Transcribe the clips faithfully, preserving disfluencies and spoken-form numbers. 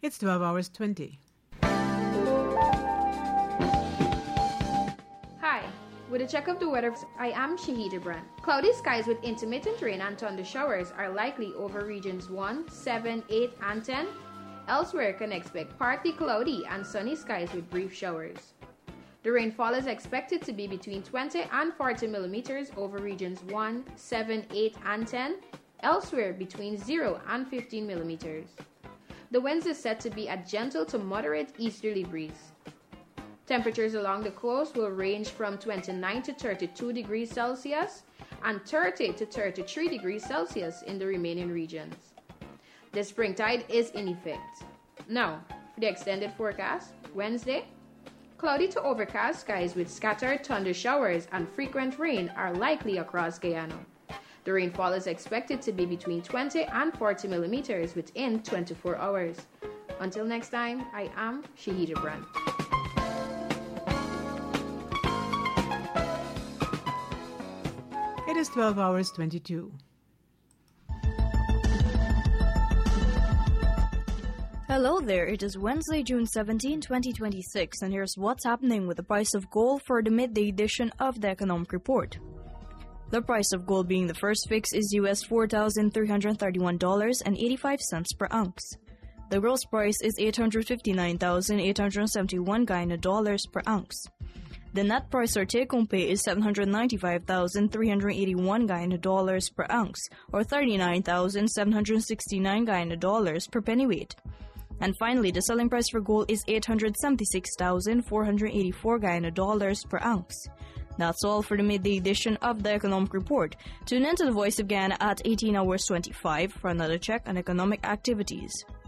It's twelve hours twenty. Hi, with a check of the weather, I am Shahida Brand. Cloudy skies with intermittent rain and thunder showers are likely over regions one, seven, eight, and ten. Elsewhere, can expect partly cloudy and sunny skies with brief showers. The rainfall is expected to be between twenty and forty millimeters over regions one, seven, eight, and ten. Elsewhere, between zero and fifteen millimeters. The winds is set to be a gentle to moderate easterly breeze. Temperatures along the coast will range from twenty-nine to thirty-two degrees Celsius and thirty to thirty-three degrees Celsius in the remaining regions. The springtide is in effect. Now, for the extended forecast, Wednesday, cloudy to overcast skies with scattered thunder showers and frequent rain are likely across Guyana. The rainfall is expected to be between twenty and forty millimeters within twenty-four hours. Until next time, I am Shahida Brand. It is twelve hours twenty-two. Hello there, it is Wednesday, June seventeenth, twenty twenty-six, and here's what's happening with the price of gold for the midday edition of the Economic Report. The price of gold being the first fix is U S four thousand three hundred thirty-one dollars and eighty-five cents per ounce. The gross price is eight hundred fifty-nine thousand eight hundred seventy-one Guyana dollars per ounce. The net price or take-home pay is seven hundred ninety-five thousand three hundred eighty-one Guyana dollars per ounce, or thirty-nine thousand seven hundred sixty-nine Guyana dollars per pennyweight. And finally, the selling price for gold is eight hundred seventy-six thousand four hundred eighty-four Guyana dollars per ounce. That's all for the midday edition of the Economic Report. Tune in to the Voice of Guyana at eighteen hours twenty-five for another check on economic activities.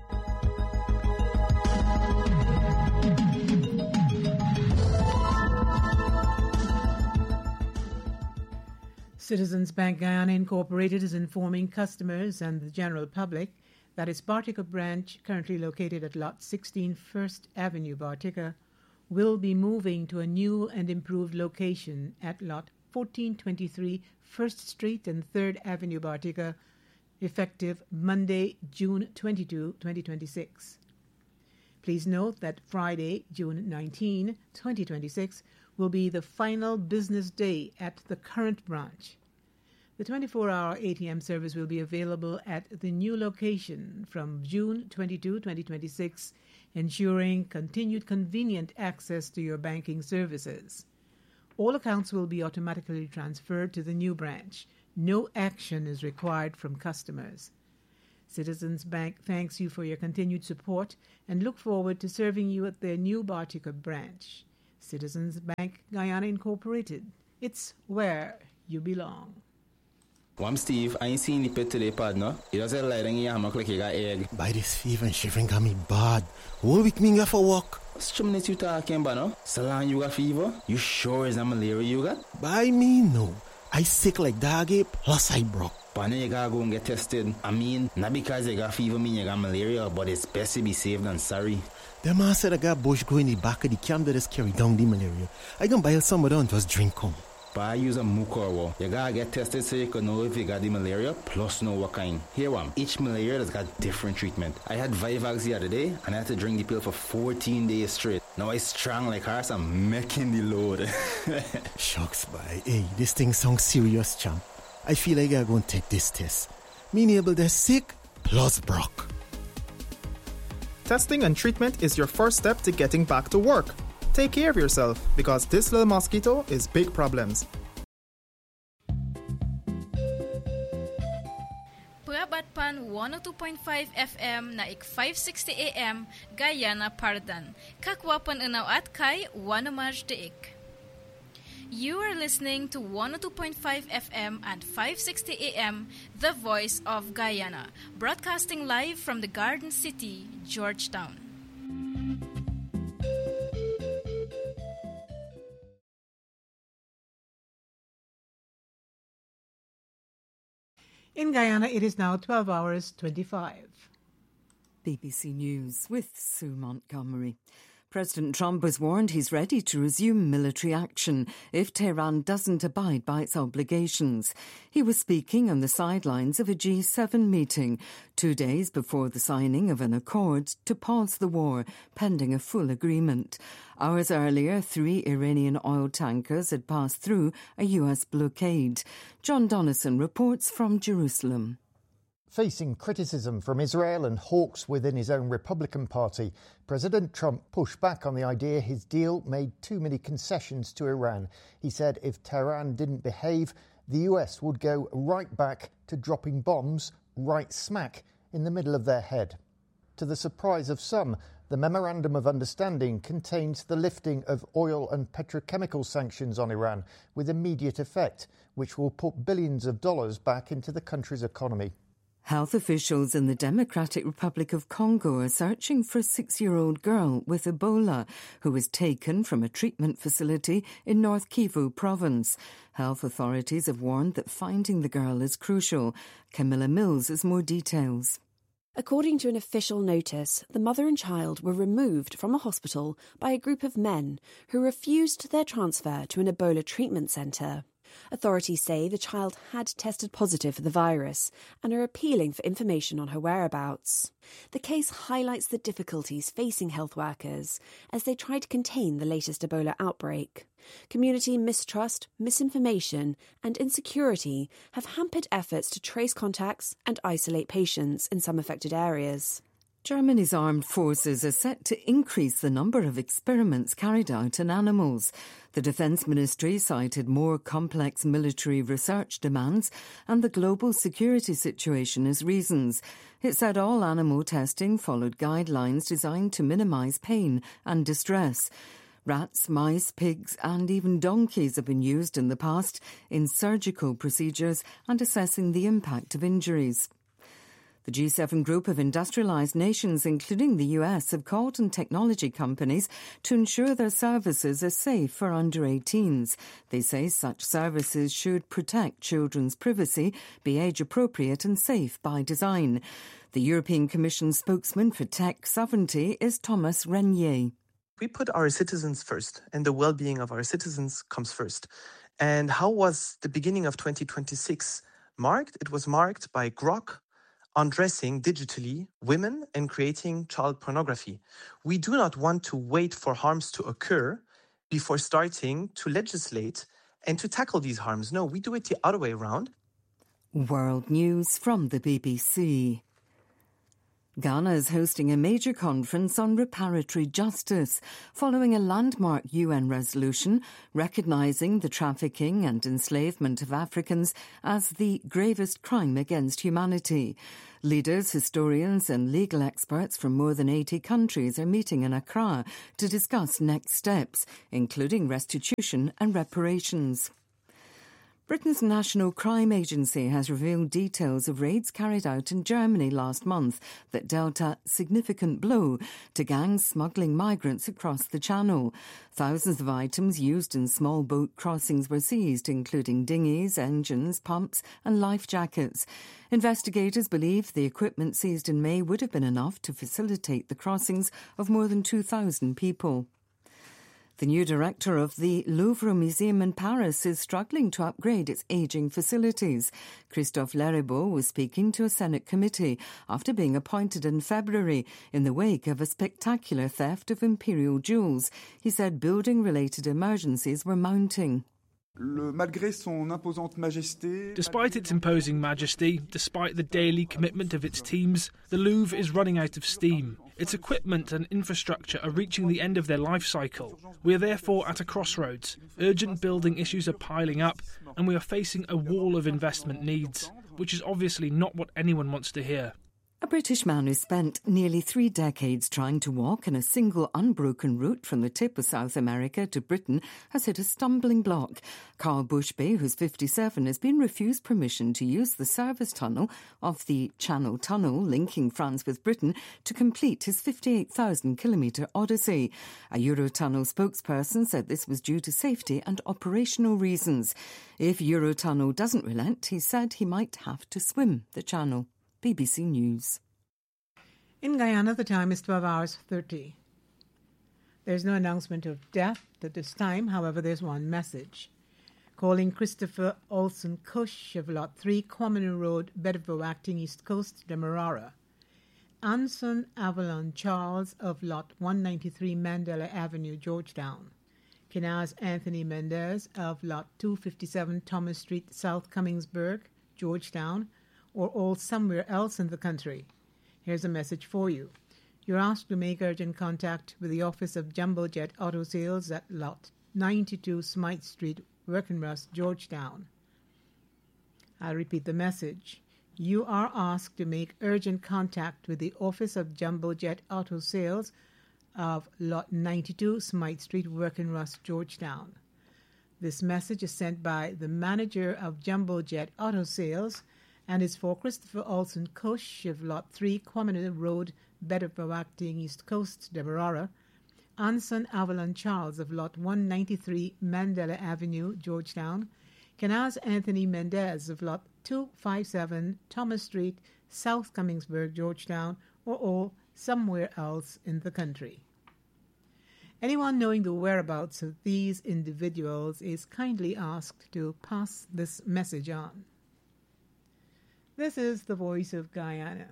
Citizens Bank Guyana Incorporated is informing customers and the general public that its Bartica branch, currently located at Lot sixteen First Avenue, Bartica, will be moving to a new and improved location at Lot fourteen twenty-three First Street and Third Avenue, Bartica, effective Monday, June twenty-second, twenty twenty-six. Please note that Friday, June nineteenth, twenty twenty-six, will be the final business day at the current branch. The twenty-four hour A T M service will be available at the new location from June twenty-second, twenty twenty-six, ensuring continued convenient access to your banking services. All accounts will be automatically transferred to the new branch. No action is required from customers. Citizens Bank thanks you for your continued support and look forward to serving you at their new Bartica branch. Citizens Bank Guyana Incorporated. It's where you belong. I'm Steve. I ain't seen the pet today, partner. It doesn't lie in your hammock like you got egg. By this fever and shivering got me bad. Whole week me go for walk. What's chumness you talking about, no? So long you got fever? You sure is that malaria you got? By me, no. I sick like dog ape, plus I broke. Partner, you gotta go and get tested. I mean, not because you got fever mean you got malaria, but it's best to be safe than sorry. The man said I got bush grow in the back of the camp that just carry down the malaria. I can buy some of them and just drink come. But I use a Mucorwo. You gotta get tested so you can know if you got the malaria, plus know what kind. Here one, each malaria has got different treatment. I had Vivax the other day, and I had to drink the pill for fourteen days straight. Now I strong like horse, I'm making the load. Shucks, boy. Hey, this thing sounds serious, champ. I feel like I'm going to take this test. Me able to sick, plus broke. Testing and treatment is your first step to getting back to work. Take care of yourself, because this little mosquito is big problems. Purabat Pan one oh two point five F M na ik five sixty A M Guyana Pardan. Kakwapan unaw at kay Wanamaj de ik. You are listening to one oh two point five F M and five sixty A M, The Voice of Guyana, broadcasting live from the Garden City, Georgetown. In Guyana, it is now twelve hours twenty-five. B B C News with Sue Montgomery. President Trump has warned he's ready to resume military action if Tehran doesn't abide by its obligations. He was speaking on the sidelines of a G seven meeting, two days before the signing of an accord to pause the war, pending a full agreement. Hours earlier, three Iranian oil tankers had passed through a U S blockade. John Donnison reports from Jerusalem. Facing criticism from Israel and hawks within his own Republican Party, President Trump pushed back on the idea his deal made too many concessions to Iran. He said if Tehran didn't behave, the U S would go right back to dropping bombs right smack in the middle of their head. To the surprise of some, the Memorandum of Understanding contains the lifting of oil and petrochemical sanctions on Iran with immediate effect, which will put billions of dollars back into the country's economy. Health officials in the Democratic Republic of Congo are searching for a six-year-old girl with Ebola who was taken from a treatment facility in North Kivu province. Health authorities have warned that finding the girl is crucial. Camilla Mills has more details. According to an official notice, the mother and child were removed from a hospital by a group of men who refused their transfer to an Ebola treatment centre. Authorities say the child had tested positive for the virus and are appealing for information on her whereabouts. The case highlights the difficulties facing health workers as they try to contain the latest Ebola outbreak. Community mistrust, misinformation and insecurity have hampered efforts to trace contacts and isolate patients in some affected areas. Germany's armed forces are set to increase the number of experiments carried out in animals. The Defence Ministry cited more complex military research demands and the global security situation as reasons. It said all animal testing followed guidelines designed to minimise pain and distress. Rats, mice, pigs and even donkeys have been used in the past in surgical procedures and assessing the impact of injuries. The G seven group of industrialised nations, including the U S, have called on technology companies to ensure their services are safe for under eighteens. They say such services should protect children's privacy, be age-appropriate and safe by design. The European Commission spokesman for tech sovereignty is Thomas Renier. We put our citizens first, and the well-being of our citizens comes first. And how was the beginning of twenty twenty-six marked? It was marked by Grok undressing digitally women and creating child pornography. We do not want to wait for harms to occur before starting to legislate and to tackle these harms. No, we do it the other way around. World News from the B B C. Ghana is hosting a major conference on reparatory justice following a landmark U N resolution recognising the trafficking and enslavement of Africans as the gravest crime against humanity. Leaders, historians and legal experts from more than eighty countries are meeting in Accra to discuss next steps, including restitution and reparations. Britain's National Crime Agency has revealed details of raids carried out in Germany last month that dealt a significant blow to gangs smuggling migrants across the Channel. Thousands of items used in small boat crossings were seized, including dinghies, engines, pumps and life jackets. Investigators believe the equipment seized in May would have been enough to facilitate the crossings of more than two thousand people. The new director of the Louvre Museum in Paris is struggling to upgrade its ageing facilities. Christophe Leribaud was speaking to a Senate committee after being appointed in February in the wake of a spectacular theft of imperial jewels. He said building-related emergencies were mounting. Despite its imposing majesty, despite the daily commitment of its teams, the Louvre is running out of steam. Its equipment and infrastructure are reaching the end of their life cycle. We are therefore at a crossroads. Urgent building issues are piling up, and we are facing a wall of investment needs, which is obviously not what anyone wants to hear. A British man who spent nearly three decades trying to walk in a single unbroken route from the tip of South America to Britain has hit a stumbling block. Carl Bushby, who's fifty-seven, has been refused permission to use the service tunnel of the Channel Tunnel linking France with Britain to complete his fifty-eight thousand kilometre odyssey. A Eurotunnel spokesperson said this was due to safety and operational reasons. If Eurotunnel doesn't relent, he said he might have to swim the channel. B B C News. In Guyana, the time is twelve hours thirty. There's no announcement of death at this time. However, there's one message. Calling Christopher Olson Cush of Lot three, Quamina Road, Bedford, Acting, East Coast, Demerara. Anson Avalon Charles of Lot one ninety-three, Mandela Avenue, Georgetown. Kenaz Anthony Mendez of Lot two fifty-seven, Thomas Street, South Cummingsburg, Georgetown, or all somewhere else in the country. Here's a message for you. You're asked to make urgent contact with the office of Jumbo Jet Auto Sales at Lot ninety-two, Smythe Street, Workenrust, Georgetown. I'll repeat the message. You are asked to make urgent contact with the office of Jumbo Jet Auto Sales of Lot ninety-two, Smythe Street, Workenrust, Georgetown. This message is sent by the manager of Jumbo Jet Auto Sales and is for Christopher Olson Cush of Lot three, Quamina Road, Bedford, Acting, East Coast, Demerara. Anson Avalon Charles of Lot one ninety-three, Mandela Avenue, Georgetown. Kenaz Anthony Mendez of Lot two fifty-seven, Thomas Street, South Cummingsburg, Georgetown, or all somewhere else in the country. Anyone knowing the whereabouts of these individuals is kindly asked to pass this message on. This is the Voice of Guyana.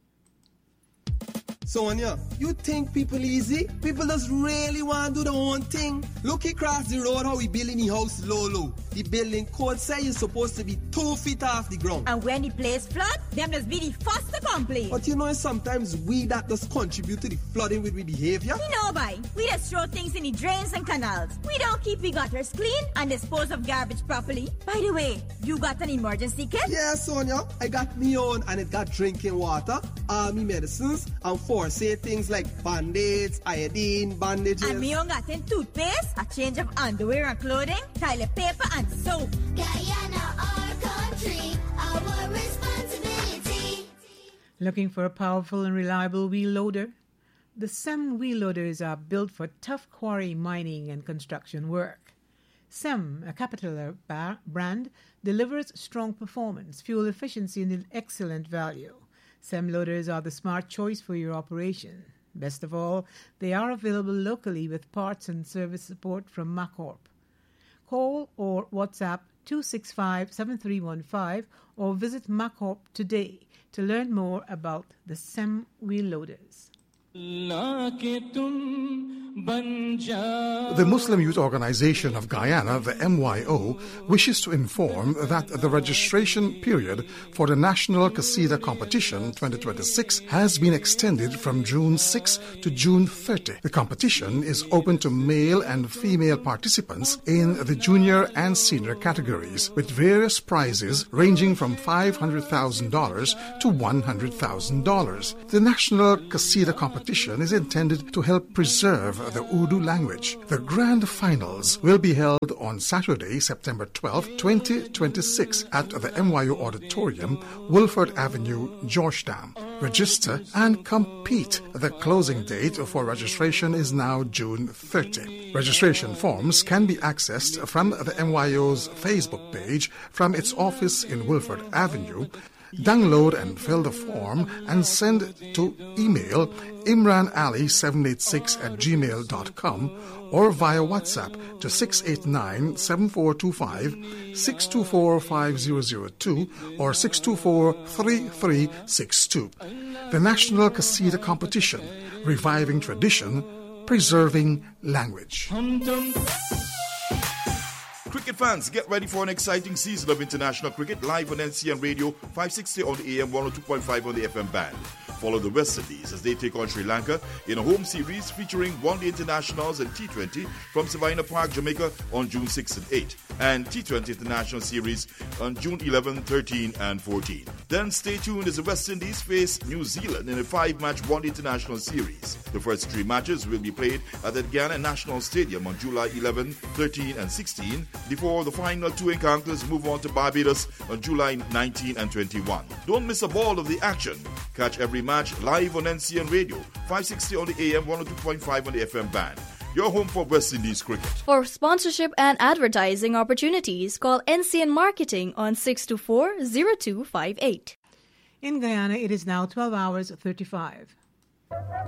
Sonia, you think people easy? People just really want to do their own thing. Look across the road how we building the house low low. The building code say you're supposed to be two feet off the ground. And when the place flood, them just be the first to complain. But you know sometimes we that just contribute to the flooding with we behavior. You know, boy, we just throw things in the drains and canals. We don't keep the gutters clean and dispose of garbage properly. By the way, you got an emergency kit? Yeah, Sonia, I got me own and it got drinking water, army medicines, and four say things like band-aids, iodine, bandages. And me own got in toothpaste, a change of underwear and clothing, toilet paper and soap. Guyana, our country, our responsibility. Looking for a powerful and reliable wheel loader? The S E M wheel loaders are built for tough quarry mining and construction work. S E M, a Caterpillar brand, delivers strong performance, fuel efficiency, and excellent value. S E M loaders are the smart choice for your operation. Best of all, they are available locally with parts and service support from MacCorp. Call or WhatsApp two six five, seven three one five or visit MacCorp today to learn more about the S E M wheel loaders. The Muslim Youth Organization of Guyana, the M Y O, wishes to inform that the registration period for the National Qasida Competition twenty twenty-six has been extended from June sixth to June thirtieth. The competition is open to male and female participants in the junior and senior categories, with various prizes ranging from five hundred thousand dollars to one hundred thousand dollars. The National Qasida Competition is intended to help preserve the Urdu language. The grand finals will be held on Saturday, September twelfth, twenty twenty-six at the M Y O Auditorium, Wolford Avenue, Georgetown. Register and compete. The closing date for registration is now June thirtieth. Registration forms can be accessed from the M Y O's Facebook page from its office in Wolford Avenue. Download and fill the form and send to email imran ali seven eight six at gmail dot com or via WhatsApp to six eight nine, seven four two five, six two four, five zero zero two or six two four, three three six two. The National Qasida Competition, reviving tradition, preserving language. Cricket fans, get ready for an exciting season of international cricket live on N C N Radio five sixty on the A M, one oh two point five on the F M band. Follow the West Indies as they take on Sri Lanka in a home series featuring one-day internationals and T twenty from Savannah Park, Jamaica on June sixth and eighth, and T twenty International Series on June eleventh, thirteenth and fourteenth. Then stay tuned as the West Indies face New Zealand in a five-match one-day international series. The first three matches will be played at the Guyana National Stadium on July eleventh, thirteenth and sixteenth, before the final two encounters move on to Barbados on July nineteenth and twenty-first. Don't miss a ball of the action. Catch every match live on N C N Radio, five sixty on the A M, one oh two point five on the F M band. Your home for West Indies cricket. For sponsorship and advertising opportunities, call N C N Marketing on six two four, zero two five eight. In Guyana, it is now twelve hours thirty-five.